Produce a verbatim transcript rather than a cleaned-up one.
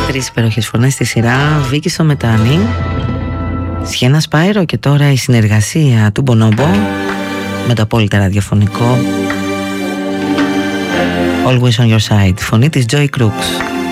Τρεις υπέροχες φωνές στη σειρά. Βίκη στο μετάνι, Σιένα Σπάιρο και τώρα η συνεργασία του Μπονόμπο με το απόλυτα ραδιοφωνικό Always on your side, φωνή της Joy Crooks.